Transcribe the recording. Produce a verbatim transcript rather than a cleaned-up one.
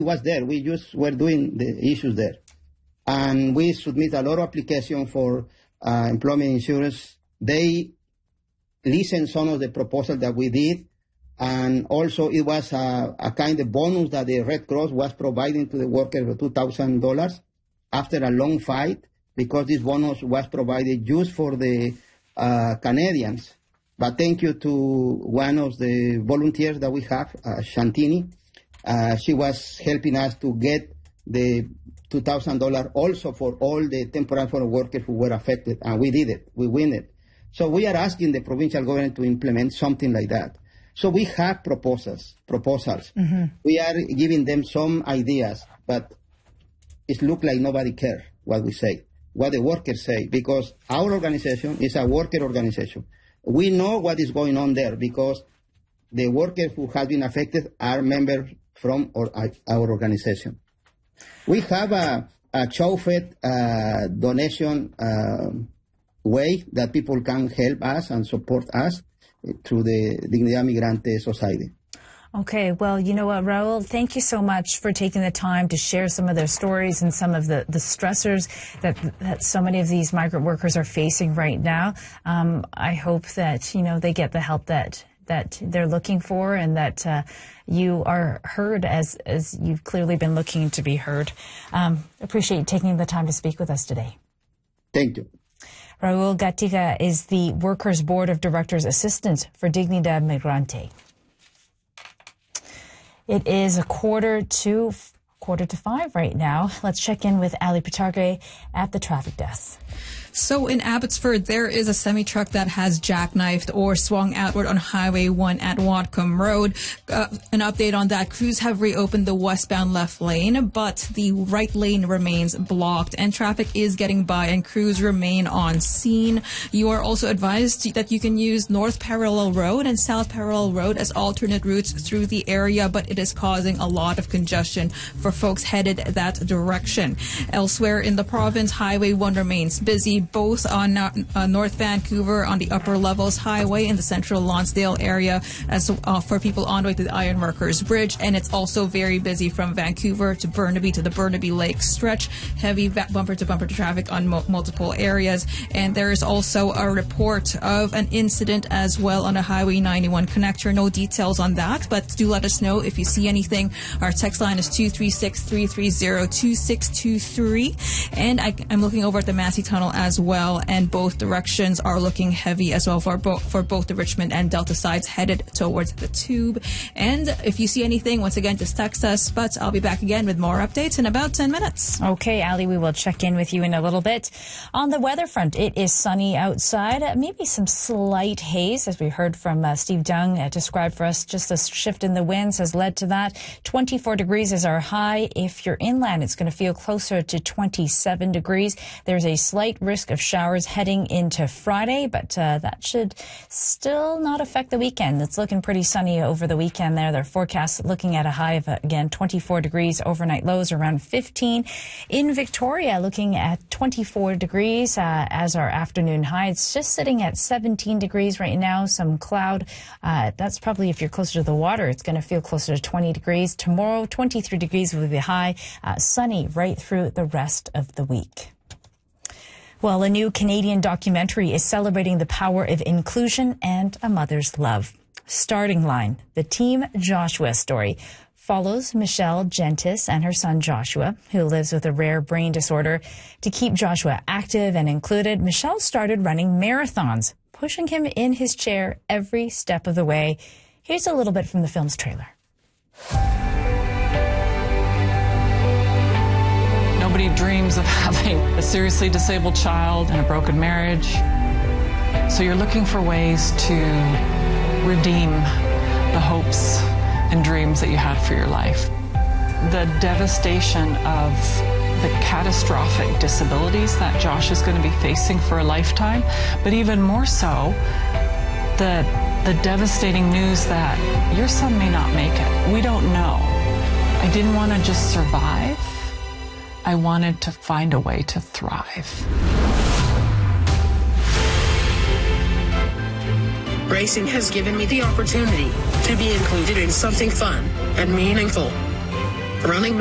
was there. We just were doing the issues there. And we submit a lot of application for uh, employment insurance. They listened some of the proposals that we did. And also it was a, a kind of bonus that the Red Cross was providing to the workers for two thousand dollars after a long fight, because this bonus was provided just for the uh, Canadians. But thank you to one of the volunteers that we have, uh, Shantini. Uh, she was helping us to get the two thousand dollars also for all the temporary foreign workers who were affected. And we did it. We win it. So we are asking the provincial government to implement something like that. So we have proposals, proposals. Mm-hmm. We are giving them some ideas, but it looks like nobody cares what we say, what the workers say, because our organization is a worker organization. We know what is going on there because the workers who have been affected are members from our, our organization. We have a, a CHOFED uh, donation uh, way that people can help us and support us through the Dignidad Migrante Society. Okay, well, you know what, Raul, thank you so much for taking the time to share some of their stories and some of the, the stressors that, that so many of these migrant workers are facing right now. Um, I hope that, you know, they get the help that that they're looking for, and that uh, you are heard as, as you've clearly been looking to be heard. Um, appreciate you taking the time to speak with us today. Thank you. Raul Gattiga is the Workers' Board of Directors Assistant for Dignidad Migrante. It is a quarter to quarter to five right now. Let's check in with Ali Pitarque at the traffic desk. So in Abbotsford, there is a semi-truck that has jackknifed or swung outward on Highway one at Whatcom Road. Uh, an update on that. Crews have reopened the westbound left lane, but the right lane remains blocked, and traffic is getting by, and crews remain on scene. You are also advised that you can use North Parallel Road and South Parallel Road as alternate routes through the area, but it is causing a lot of congestion for folks headed that direction. Elsewhere in the province, Highway one remains busy, both on uh, North Vancouver on the upper levels highway in the central Lonsdale area, as uh, for people on the way to the Ironworkers Bridge, and it's also very busy from Vancouver to Burnaby to the Burnaby Lake stretch. Heavy bumper to bumper traffic on mo- multiple areas, and there is also a report of an incident as well on a Highway ninety-one connector. No details on that, but do let us know if you see anything. Our text line is two three six, three three zero, two six two three, and I, I'm looking over at the Massey Tunnel as well, and both directions are looking heavy as well for both for both the Richmond and Delta sides headed towards the Tube. And if you see anything, once again, just text us. But I'll be back again with more updates in about ten minutes. Okay, Ali, we will check in with you in a little bit. On the weather front, it is sunny outside. Uh, maybe some slight haze, as we heard from uh, Steve Dung uh, described for us. Just a shift in the winds has led to that. twenty-four degrees is our high. If you're inland, it's going to feel closer to twenty-seven degrees. There's a slight risk of showers heading into Friday, but uh, that should still not affect the weekend. It's looking pretty sunny over the weekend there. Their forecast looking at a high of, uh, again, twenty-four degrees, overnight lows around fifteen. In Victoria, looking at twenty-four degrees uh, as our afternoon high. It's just sitting at seventeen degrees right now, some cloud. Uh, that's probably if you're closer to the water, it's going to feel closer to twenty degrees. Tomorrow, twenty-three degrees will be high, uh, sunny right through the rest of the week. Well, a new Canadian documentary is celebrating the power of inclusion and a mother's love. Starting Line, the Team Joshua story, follows Michelle Gentis and her son Joshua, who lives with a rare brain disorder. To keep Joshua active and included, Michelle started running marathons, pushing him in his chair every step of the way. Here's a little bit from the film's trailer. Nobody dreams of having a seriously disabled child and a broken marriage. So you're looking for ways to redeem the hopes and dreams that you had for your life. The devastation of the catastrophic disabilities that Josh is going to be facing for a lifetime, but even more so, the, the devastating news that your son may not make it. We don't know. I didn't want to just survive. I wanted to find a way to thrive. Racing has given me the opportunity to be included in something fun and meaningful. running